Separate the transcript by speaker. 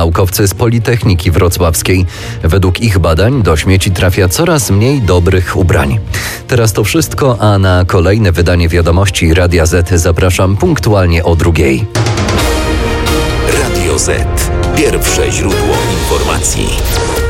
Speaker 1: naukowcy z Politechniki Wrocławskiej. Według ich badań do śmieci trafia coraz mniej dobrych ubrań. Teraz to wszystko, a na kolejne wydanie Wiadomości Radia Z zapraszam punktualnie o 2:00.
Speaker 2: Radio Z. Pierwsze źródło informacji.